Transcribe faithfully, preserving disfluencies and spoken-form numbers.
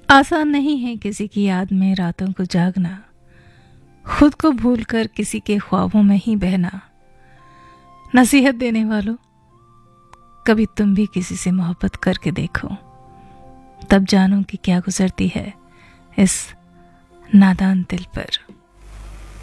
आसान नहीं है किसी की याद में रातों को जागना, खुद को भूलकर किसी के ख्वाबों में ही बहना। नसीहत देने वालों, कभी तुम भी किसी से मोहब्बत करके देखो, तब जानो कि क्या गुजरती है इस नादान दिल पर।